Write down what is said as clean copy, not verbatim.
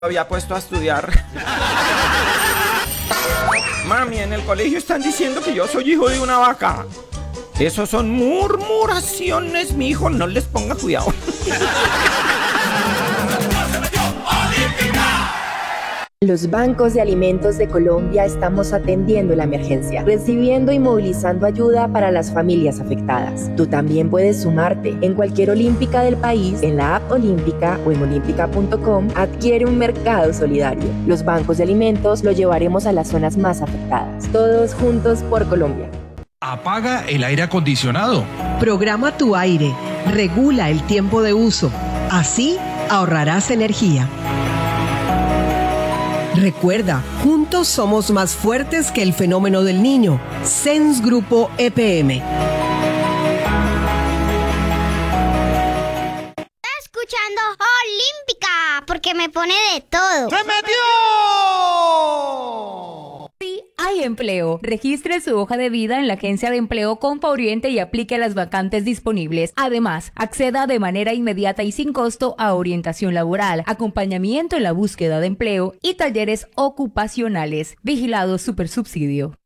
había puesto a estudiar. Mami, en el colegio están diciendo que yo soy hijo de una vaca. Esos son murmuraciones, mi hijo, no les ponga cuidado. Los bancos de alimentos de Colombia estamos atendiendo la emergencia, recibiendo y movilizando ayuda para las familias afectadas. Tú también puedes sumarte. En cualquier olímpica del país, en la app Olímpica o en olímpica.com, adquiere un mercado solidario. Los bancos de alimentos lo llevaremos a las zonas más afectadas. Todos juntos por Colombia. Apaga el aire acondicionado. Programa tu aire. Regula el tiempo de uso. Así ahorrarás energía. Recuerda, juntos somos más fuertes que el fenómeno del niño. SENS Grupo EPM. Estoy escuchando Olímpica porque me pone de todo. ¡Se metió! Sí, hay empleo. Registre su hoja de vida en la Agencia de Empleo Compa Oriente y aplique a las vacantes disponibles. Además, acceda de manera inmediata y sin costo a orientación laboral, acompañamiento en la búsqueda de empleo y talleres ocupacionales. Vigilado Supersubsidio.